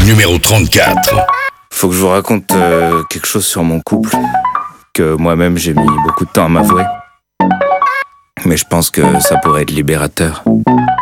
numéro 34. Faut que je vous raconte quelque chose sur mon couple que moi-même j'ai mis beaucoup de temps à m'avouer. Mais je pense que ça pourrait être libérateur.